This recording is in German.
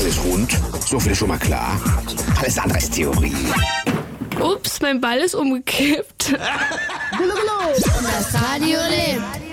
Alles rund, so viel schon mal klar. Alles andere ist Theorie. Ups, mein Ball ist umgekippt. Das Radio lebt.